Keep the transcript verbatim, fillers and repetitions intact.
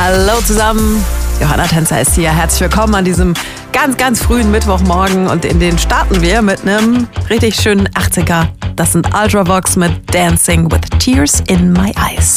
Hallo zusammen, Johanna Tänzer ist hier. Herzlich willkommen an diesem ganz, ganz frühen Mittwochmorgen. Und in den starten wir mit einem richtig schönen achtziger. Das sind Ultravox mit Dancing with Tears in My Eyes.